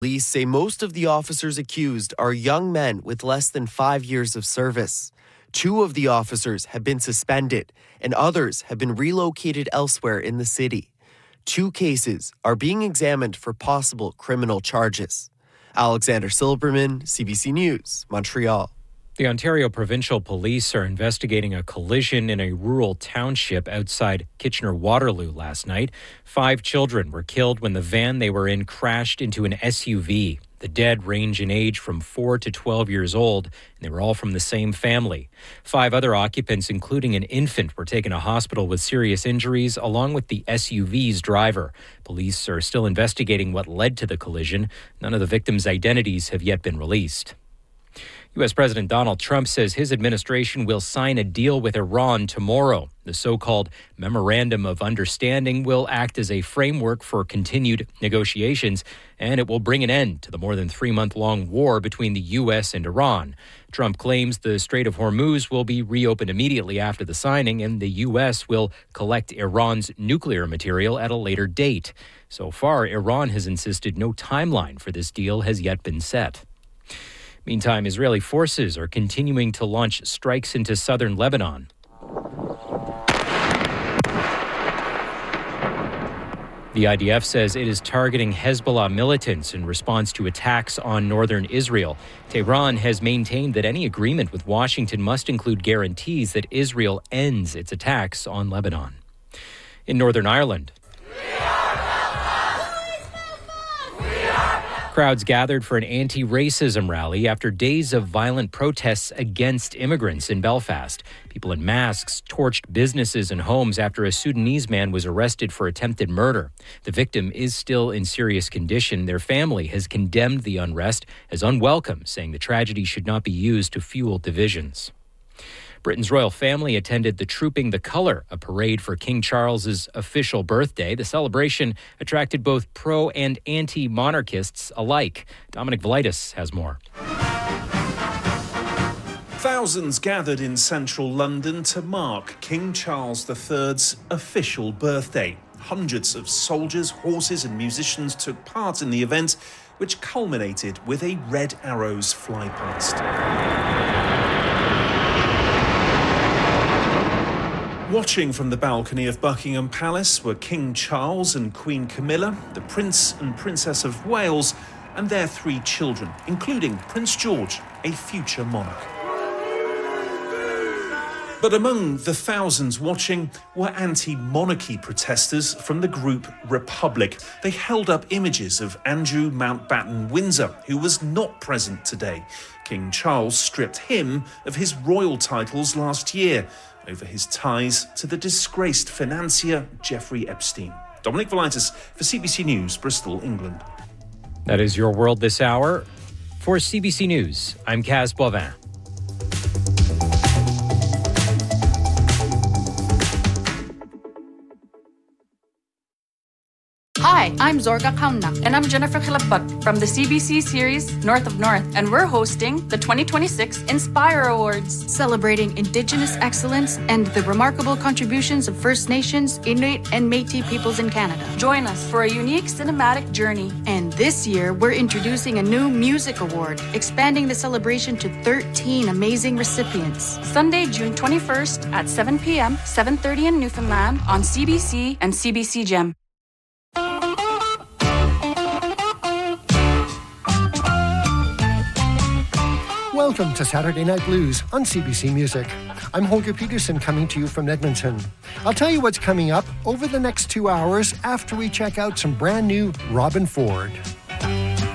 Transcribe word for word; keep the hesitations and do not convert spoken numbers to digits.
Police say most of the officers accused are young men with less than five years of service. Two of the officers have been suspended, and others have been relocated elsewhere in the city. Two cases are being examined for possible criminal charges. Alexander Silberman, C B C News, Montreal. The Ontario Provincial Police are investigating a collision in a rural township outside Kitchener-Waterloo last night. Five children were killed when the van they were in crashed into an S U V. The dead range in age from four to twelve years old, and they were all from the same family. Five other occupants, including an infant, were taken to hospital with serious injuries, along with the S U V's driver. Police are still investigating what led to the collision. None of the victims' identities have yet been released. U S President Donald Trump says his administration will sign a deal with Iran tomorrow. The so-called Memorandum of Understanding will act as a framework for continued negotiations, and it will bring an end to the more than three-month-long war between the U S and Iran. Trump claims the Strait of Hormuz will be reopened immediately after the signing, and the U S will collect Iran's nuclear material at a later date. So far, Iran has insisted no timeline for this deal has yet been set. Meantime, Israeli forces are continuing to launch strikes into southern Lebanon. The I D F says it is targeting Hezbollah militants in response to attacks on northern Israel. Tehran has maintained that any agreement with Washington must include guarantees that Israel ends its attacks on Lebanon. In Northern Ireland, crowds gathered for an anti-racism rally after days of violent protests against immigrants in Belfast. People in masks torched businesses and homes after a Sudanese man was arrested for attempted murder. The victim is still in serious condition. Their family has condemned the unrest as unwelcome, saying the tragedy should not be used to fuel divisions. Britain's royal family attended the Trooping the Colour, a parade for King Charles's official birthday. The celebration attracted both pro- and anti-monarchists alike. Dominic Velitis has more. Thousands gathered in central London to mark King Charles the third's official birthday. Hundreds of soldiers, horses and musicians took part in the event, which culminated with a Red Arrows flypast. Watching from the balcony of Buckingham Palace were King Charles and Queen Camilla, the Prince and Princess of Wales, and their three children, including Prince George, a future monarch. But among the thousands watching were anti-monarchy protesters from the group Republic. They held up images of Andrew Mountbatten Windsor, who was not present today. King Charles stripped him of his royal titles last year over his ties to the disgraced financier Jeffrey Epstein. Dominic Velitis for C B C News, Bristol, England. That is your world this hour. For C B C News, I'm Kaz Boivin. Hi, I'm Zorga Kauna. And I'm Jennifer Khilabak from the C B C series North of North. And we're hosting the twenty twenty-six Inspire Awards, celebrating Indigenous excellence and the remarkable contributions of First Nations, Inuit, and Métis peoples in Canada. Join us for a unique cinematic journey. And this year, we're introducing a new music award, expanding the celebration to thirteen amazing recipients. Sunday, June twenty-first at seven p.m., seven thirty in Newfoundland on C B C and C B C Gem. Welcome to Saturday Night Blues on C B C Music. I'm Holger Peterson coming to you from Edmonton. I'll tell you what's coming up over the next two hours after we check out some brand new Robben Ford.